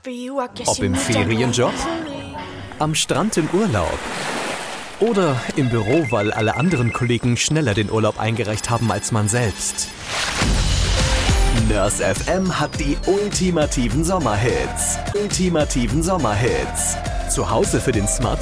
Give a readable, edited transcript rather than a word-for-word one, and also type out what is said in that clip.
Ob im Ferienjob, am Strand im Urlaub oder im Büro, weil alle anderen Kollegen schneller den Urlaub eingereicht haben als man selbst. Nurse FM hat die ultimativen Sommerhits. Zu Hause für den Smart